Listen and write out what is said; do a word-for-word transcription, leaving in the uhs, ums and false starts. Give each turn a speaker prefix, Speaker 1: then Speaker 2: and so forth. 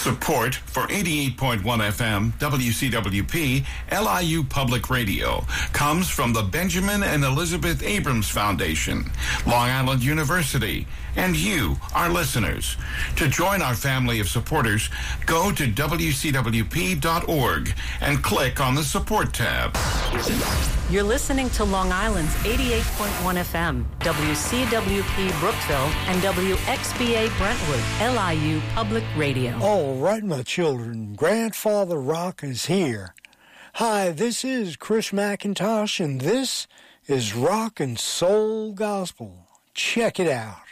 Speaker 1: Support for eighty-eight point one F M W C W P L I U Public Radio comes from the Benjamin and Elizabeth Abrams Foundation, Long Island University, and you, our listeners. To join our family of supporters, go to W C W P dot org and click on the Support tab.
Speaker 2: You're listening to Long Island's eighty-eight point one F M, W C W P Brookville, and W X B A Brentwood, L I U Public Radio.
Speaker 3: All right, my children, Grandfather Rock is here. Hi, this is Chris McIntosh, and this is Rock and Soul Gospel. Check it out.